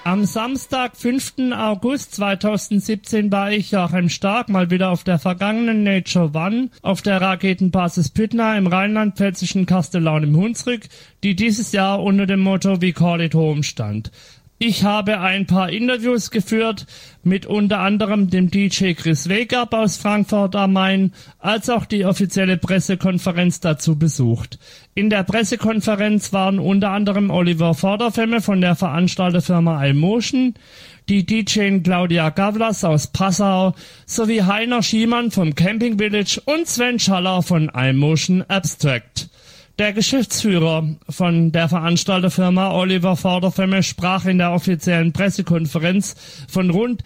Am Samstag, 5. August 2017 war ich, Joachim Stark, mal wieder auf der vergangenen Nature One auf der Raketenbasis Püttner im rheinland-pfälzischen Kastellaun im Hunsrück, die dieses Jahr unter dem Motto We Call It Home stand. Ich habe ein paar Interviews geführt, mit unter anderem dem DJ Chris Wake-Up aus Frankfurt am Main, als auch die offizielle Pressekonferenz dazu besucht. In der Pressekonferenz waren unter anderem Oliver Vorderfemme von der Veranstalterfirma iMotion, die DJ Claudia Gavlas aus Passau sowie Heiner Schiemann vom Camping Village und Sven Schaller von iMotion Abstract. Der Geschäftsführer von der Veranstalterfirma Oliver Vorderfemme sprach in der offiziellen Pressekonferenz von rund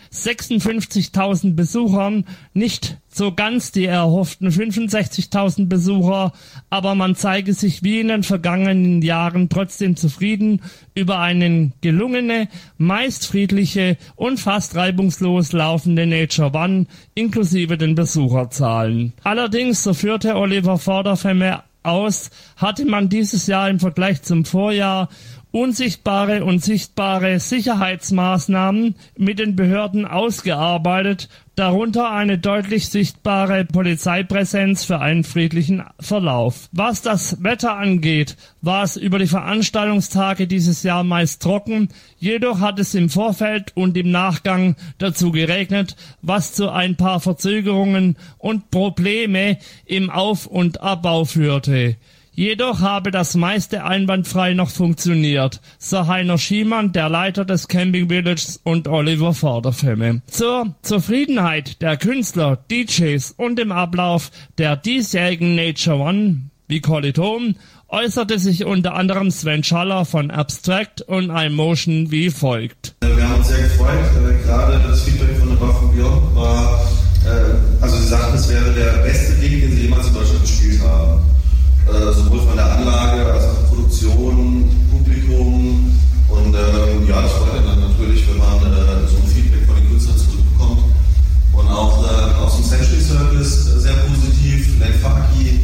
56.000 Besuchern, nicht so ganz die erhofften 65.000 Besucher, aber man zeige sich wie in den vergangenen Jahren trotzdem zufrieden über eine gelungene, meist friedliche und fast reibungslos laufende Nature One inklusive den Besucherzahlen. Allerdings, so führte Oliver Vorderfemme aus, hatte man dieses Jahr im Vergleich zum Vorjahr unsichtbare und sichtbare Sicherheitsmaßnahmen mit den Behörden ausgearbeitet, darunter eine deutlich sichtbare Polizeipräsenz für einen friedlichen Verlauf. Was das Wetter angeht, war es über die Veranstaltungstage dieses Jahr meist trocken, jedoch hat es im Vorfeld und im Nachgang dazu geregnet, was zu ein paar Verzögerungen und Probleme im Auf- und Abbau führte. Jedoch habe das meiste einwandfrei noch funktioniert, so Heiner Schiemann, der Leiter des Camping Villages, und Oliver Vorderfemme. Zur Zufriedenheit der Künstler, DJs und dem Ablauf der diesjährigen Nature One, We Call It Home, äußerte sich unter anderem Sven Schaller von Abstract und iMotion wie folgt. Wir haben uns sehr gefreut, gerade das Feedback von Above and Beyond war, also sie sagten, es wäre der beste Gig, den sie jemals in Deutschland gespielt haben. Sowohl von der Anlage als auch Produktion, Publikum und ja, das freut dann natürlich, wenn man so ein Feedback von den Künstlern zurückbekommt. Und auch aus dem Century Circus sehr positiv. Len Faki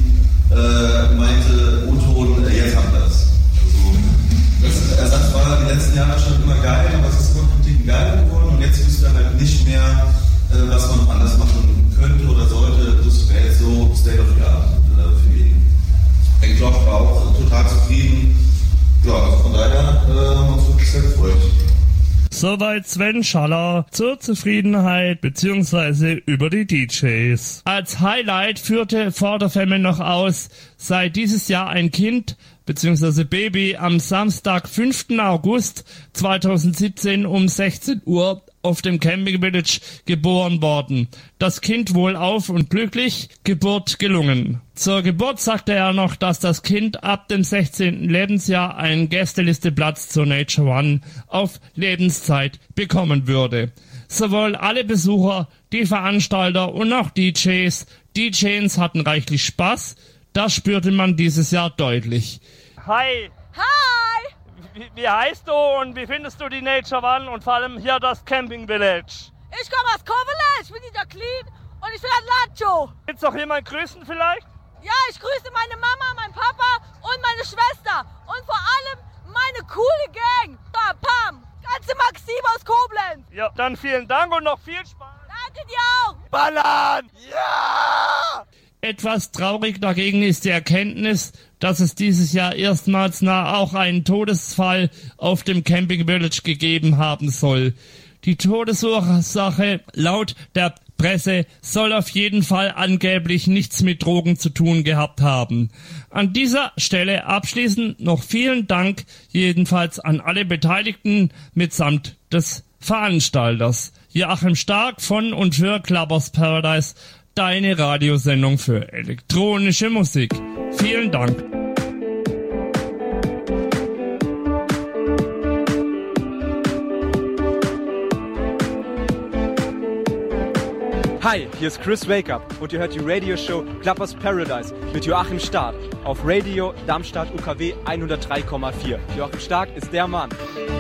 meinte, O-Ton, jetzt haben wir das. Also, er sagt, war die letzten Jahre schon immer geil, aber es ist immer ein Ticken geiler geworden und jetzt wüsste er halt nicht mehr, was man anders machen könnte oder sollte. Das wäre jetzt so State of the Art für ihn. Ich glaube, war auch total zufrieden. Ja, also von daher haben wir uns wirklich sehr gefreut. Soweit Sven Schaller zur Zufriedenheit bzw. über die DJs. Als Highlight führte Vorderfemme noch aus, sei dieses Jahr ein Kind bzw. Baby am Samstag, 5. August 2017 um 16 Uhr auf dem Camping Village geboren worden. Das Kind wohlauf und glücklich, Geburt gelungen. Zur Geburt sagte er noch, dass das Kind ab dem 16. Lebensjahr einen Gästelisteplatz zur Nature One auf Lebenszeit bekommen würde. Sowohl alle Besucher, die Veranstalter und auch DJs, DJs hatten reichlich Spaß. Das spürte man dieses Jahr deutlich. Hi! Hi! Wie heißt du und wie findest du die Nature One und vor allem hier das Camping Village? Ich komme aus Kovele, ich bin die Jacqueline und ich bin Lacho. Willst du noch jemanden grüßen vielleicht? Ja, ich grüße meine Mama, meinen Papa und meine Schwester und vor allem meine coole Gang. Pam, ganze Maxim aus Koblenz. Ja, dann vielen Dank und noch viel Spaß. Danke dir auch. Ballern! Ja! Etwas traurig dagegen ist die Erkenntnis, dass es dieses Jahr erstmals auch einen Todesfall auf dem Camping Village gegeben haben soll. Die Todesursache laut der Presse soll auf jeden Fall angeblich nichts mit Drogen zu tun gehabt haben. An dieser Stelle abschließend noch vielen Dank jedenfalls an alle Beteiligten mitsamt des Veranstalters. Joachim Stark von und für Clubbers Paradise, deine Radiosendung für elektronische Musik. Vielen Dank. Hi, hier ist Chris Wake-Up und ihr hört die Radioshow Clubbers Paradise mit Joachim Stark auf Radio Darmstadt UKW 103,4. Joachim Stark ist der Mann.